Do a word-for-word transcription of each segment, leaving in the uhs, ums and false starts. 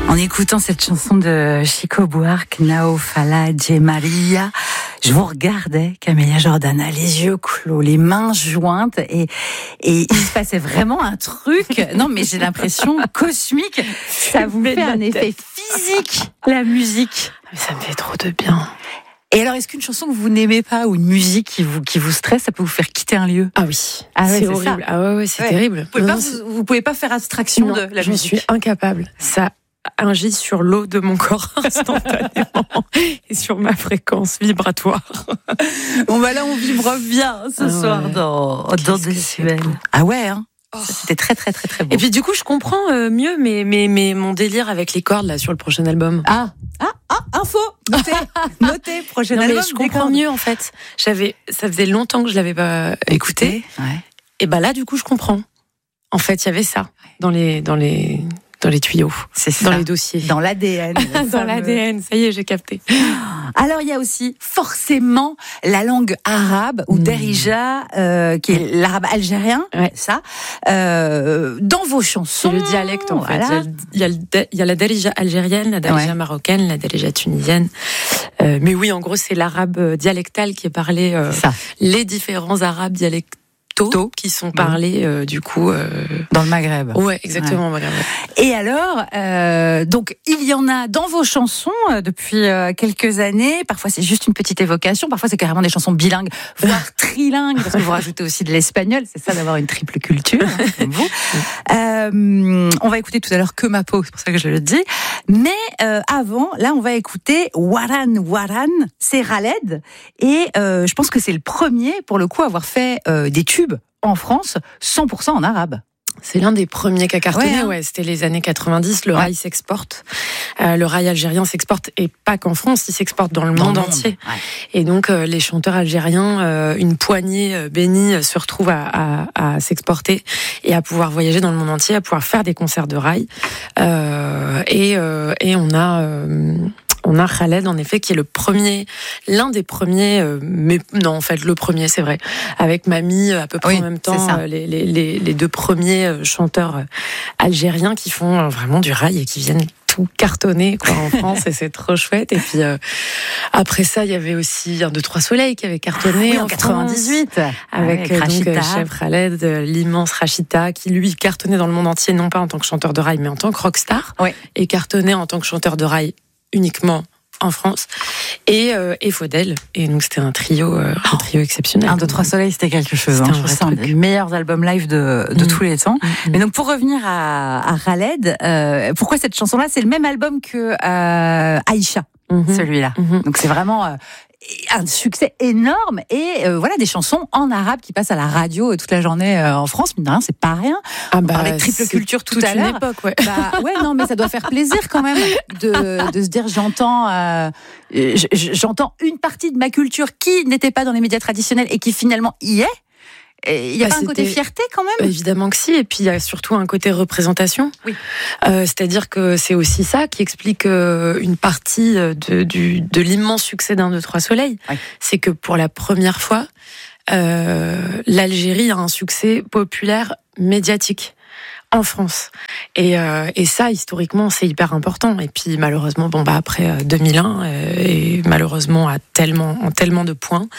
En écoutant cette chanson de Chico Buarque, Nao Fala de Maria, je vous regardais, Camélia Jordana, les yeux clos, les mains jointes, et, et il se passait vraiment un truc, non mais j'ai l'impression cosmique, ça vous fait un effet physique, la musique. Ça me fait trop de bien. Et alors, est-ce qu'une chanson que vous n'aimez pas ou une musique qui vous, qui vous stresse, ça peut vous faire quitter un lieu? Ah oui, ah ouais, c'est, c'est horrible. Ça. Ah ouais, ouais c'est ouais. terrible. Vous pouvez, non, pas, vous, vous pouvez pas faire abstraction non, de la je musique. Je suis incapable. Ça agit sur l'eau de mon corps instantanément et sur ma fréquence vibratoire. Bon bah là, on vibre bien ce ah soir ouais. dans, dans Décibel. Ah ouais, hein. Oh. C'était très très très très beau. Et puis du coup, je comprends euh, mieux mais, mais, mais mon délire avec les cordes là sur le prochain album. Ah ah ah info notez notez prochain non, album. Mais je comprends mieux en fait. J'avais ça faisait longtemps que je l'avais pas écouté. Ouais. Et bah là du coup je comprends. En fait, il y avait ça dans les dans les dans les tuyaux, c'est ça. Dans les dossiers, dans l'A D N, dans l'A D N. Ça y est, j'ai capté. Alors il y a aussi forcément la langue arabe ou mmh. Darija, euh, qui est l'arabe algérien, ouais. ça. Euh, dans vos chansons, c'est le dialecte en voilà. fait. Il y a, il y a la Darija algérienne, la Darija ouais. marocaine, la Darija tunisienne. Euh, mais oui, en gros, c'est l'arabe dialectal qui est parlé. Euh, ça. Les différents arabes dialectaux Tôt, qui sont parlés euh, du coup euh... dans le Maghreb. Ouais, exactement, ouais. Maghreb. Et alors, euh, donc il y en a dans vos chansons euh, depuis euh, quelques années. Parfois c'est juste une petite évocation, parfois c'est carrément des chansons bilingues, voire trilingues, parce que vous rajoutez aussi de l'espagnol. C'est ça d'avoir une triple culture, hein, comme vous. Euh, on va écouter tout à l'heure Que ma peau, c'est pour ça que je le dis. Mais euh, avant, là, on va écouter Waran Waran. C'est Khaled, et euh, je pense que c'est le premier, pour le coup, à avoir fait euh, des tubes en France, cent pour cent en arabe. C'est l'un des premiers qui a cartonné, ouais, hein. ouais, c'était les années quatre-vingt-dix, le ouais. rail s'exporte. Euh, le rail algérien s'exporte, et pas qu'en France, il s'exporte dans le dans monde, monde entier. Ouais. Et donc, euh, les chanteurs algériens, euh, une poignée euh, bénie, se retrouvent à, à, à s'exporter et à pouvoir voyager dans le monde entier, à pouvoir faire des concerts de rail. Euh, et, euh, et on a... Euh, On a Khaled, en effet, qui est le premier, l'un des premiers, euh, mais non, en fait, le premier, c'est vrai, avec Mamie, à peu près oui, en même temps, euh, les, les, les deux premiers chanteurs euh, algériens qui font euh, vraiment du rail et qui viennent tout cartonner quoi, en France, et c'est trop chouette. Et puis, euh, après ça, il y avait aussi un, deux, trois soleils qui avait cartonné ah, oui, en, en quatre-vingt-dix-huit, avec, avec donc, euh, Chef Khaled, euh, l'immense Rachita, qui lui cartonnait dans le monde entier, non pas en tant que chanteur de rail, mais en tant que rockstar, oui. et cartonnait en tant que chanteur de rail uniquement en France, et, euh, et Faudel. Et donc c'était un trio, euh, un trio exceptionnel. Un, deux, trois soleils, c'était quelque chose. C'était hein. Je c'est un des meilleurs albums live de, de mmh. tous les temps. Mmh. Mais donc pour revenir à, à Khaled, euh, pourquoi cette chanson-là? C'est le même album que euh, Aïcha, mmh. celui-là. Mmh. Donc c'est vraiment... Euh, un succès énorme, et euh, voilà, des chansons en arabe qui passent à la radio toute la journée euh, en France. Mine de rien, c'est pas rien. Ah bah, on parlait de triple culture tout à l'heure. Époque, ouais. Bah ouais, non, mais ça doit faire plaisir quand même de, de se dire j'entends, euh, j'entends une partie de ma culture qui n'était pas dans les médias traditionnels et qui finalement y est. Il y a bah, pas un côté fierté quand même? Évidemment que si, et puis il y a surtout un côté représentation. Oui. Euh, c'est-à-dire que c'est aussi ça qui explique euh, une partie de, du, de l'immense succès d'Un, deux, trois soleils. Oui. C'est que pour la première fois, euh, l'Algérie a un succès populaire médiatique en France. Et, euh, et ça, historiquement, c'est hyper important. Et puis, malheureusement, bon, bah, après euh, deux mille un, euh, et malheureusement, à tellement, en tellement de points.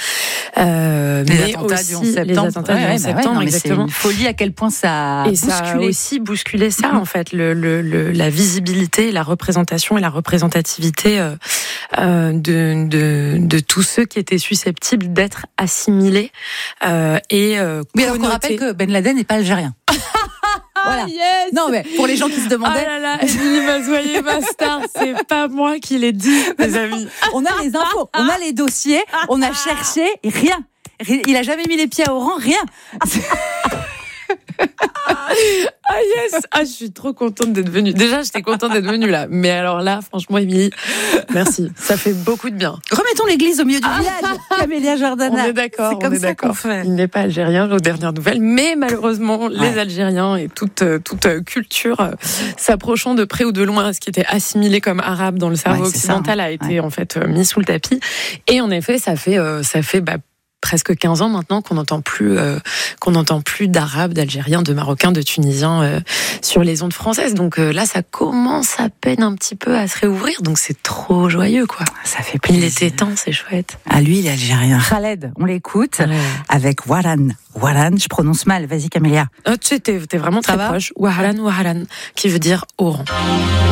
Euh, les mais attentats aussi, du onze septembre. Les attentats ouais, du onze ouais, septembre, bah ouais, non, exactement. C'est une folie à quel point ça a et bousculé. ça a aussi bousculé ça, en fait, le, le, le, la visibilité, la représentation et la représentativité euh, euh, de, de, de tous ceux qui étaient susceptibles d'être assimilés euh, et euh, oui, alors qu'on rappelle que Ben Laden n'est pas algérien. Voilà. Ah, yes. Non, mais pour les gens qui se demandaient. Ah là là, Émilie Mazoyer, ma star, c'est pas moi qui l'ai dit, mes amis. On a les infos, on a les dossiers, on a cherché, et rien. Il a jamais mis les pieds à Oran, rien. Ah yes, ah je suis trop contente d'être venue. Déjà, j'étais contente d'être venue là, mais alors là, franchement, Émilie, merci, ça fait beaucoup de bien. Remettons l'église au milieu du village, Camélia Jordana. On est d'accord, c'est comme on est ça d'accord. qu'on fait. Il n'est pas algérien aux dernières nouvelles, mais malheureusement, ouais. les Algériens et toute toute culture euh, s'approchant de près ou de loin à ce qui était assimilé comme arabe dans le cerveau ouais, occidental ça, hein. a été ouais. en fait mis sous le tapis. Et en effet, ça fait euh, ça fait bah, presque quinze ans maintenant qu'on n'entend plus, euh, qu'on n'entend plus d'Arabes, d'Algériens, de Marocains, de Tunisiens euh, sur les ondes françaises. Donc euh, là, ça commence à peine un petit peu à se réouvrir. Donc c'est trop joyeux, quoi. Ça fait plaisir. Il était temps, c'est chouette. Ah, lui, il est algérien. Khaled, on l'écoute ouais. avec Waran. Waran, je prononce mal. Vas-y, Camélia. Oh, tu sais, t'es, t'es vraiment très proche. Wahalan, Wahalan, qui veut dire Oran.